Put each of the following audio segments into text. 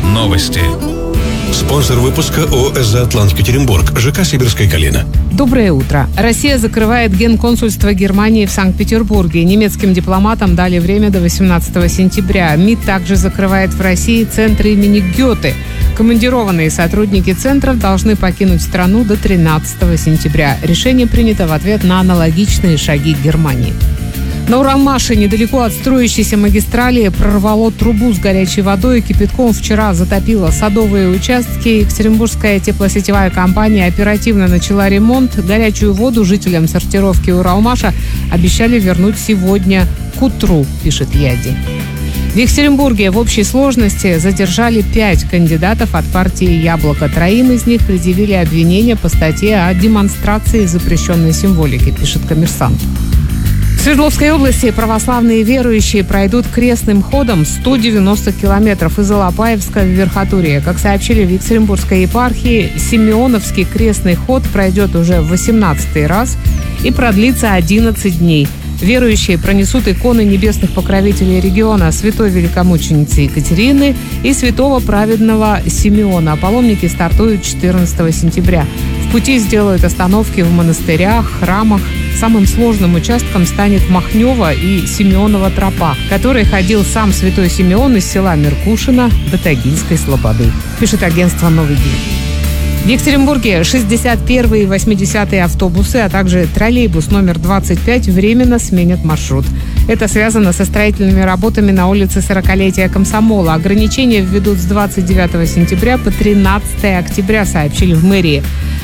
Новости. Спонсор выпуска ООО «СЗ Атлант-Екатеринбург», ЖК «Сибирская калина». Доброе утро. Россия закрывает генконсульство Германии в Санкт-Петербурге. Немецким дипломатам дали время до 18 сентября. МИД также закрывает в России центры имени Гёте. Командированные сотрудники центров должны покинуть страну до 13 сентября. Решение принято в ответ на аналогичные шаги Германии. На Уралмаше, недалеко от строящейся магистрали, прорвало трубу с горячей водой и кипятком. Вчера затопило садовые участки. Екатеринбургская теплосетевая компания оперативно начала ремонт. Горячую воду жителям сортировки Уралмаша обещали вернуть сегодня к утру, пишет Яди. В Екатеринбурге в общей сложности задержали 5 кандидатов от партии «Яблоко». 3 из них предъявили обвинения по статье о демонстрации запрещенной символики, пишет «Коммерсант». В Свердловской области православные верующие пройдут крестным ходом 190 километров из Алапаевска в Верхотурье. Как сообщили в Екатеринбургской епархии, Симеоновский крестный ход пройдет уже в 18-й раз и продлится 11 дней. Верующие пронесут иконы небесных покровителей региона, святой великомученицы Екатерины и святого праведного Симеона. Паломники стартуют 14 сентября. В пути сделают остановки в монастырях, храмах. Самым сложным участком станет Махнева и Симеонова тропа, которой ходил сам святой Симеон из села Меркушино до Тагильской слободы, пишет агентство «Новый день». В Екатеринбурге 61-е и 80-е автобусы, а также троллейбус номер 25 временно сменят маршрут. Это связано со строительными работами на улице 40-летия Комсомола. Ограничения введут с 29 сентября по 13 октября, сообщили в мэрии.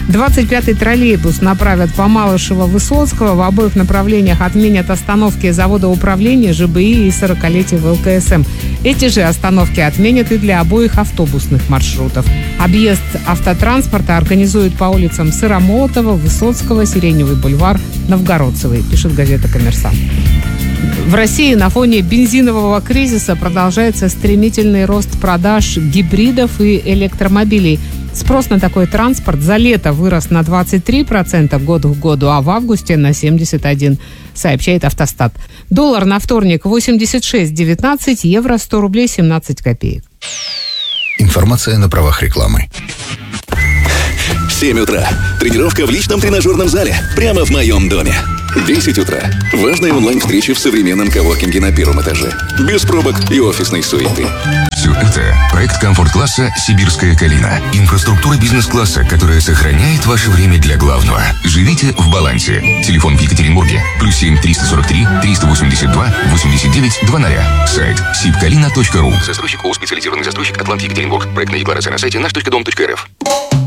25-й троллейбус направят по Малышево-Высоцкого. В обоих направлениях отменят остановки завода управления ЖБИ и 40-летия ВЛКСМ. Эти же остановки отменят и для обоих автобусных маршрутов. Объезд автотранспорта организуют по улицам Сыромолотова, Высоцкого, Сиреневый бульвар, Новгородцевый, пишет газета «Коммерсант». В России на фоне бензинового кризиса продолжается стремительный рост продаж гибридов и электромобилей. Спрос на такой транспорт за лето вырос на 23% год к году, а в августе на 71%, сообщает Автостат. Доллар на вторник 86.19, евро 100 рублей 17 копеек. Информация на правах рекламы. 7 утра. Тренировка в личном тренажерном зале. Прямо в моем доме. 10 утра. Важная онлайн-встреча в современном коворкинге на первом этаже. Без пробок и офисной суеты. Все это проект комфорт-класса «Сибирская калина». Инфраструктура бизнес-класса, которая сохраняет ваше время для главного. Живите в балансе. Телефон в Екатеринбурге. +7 343 382 89 00. Сайт sibkalina.ru. Застройщик ООО «Специализированный застройщик Атлант-Екатеринбург». Проектная декларация на сайте наш.дом.рф.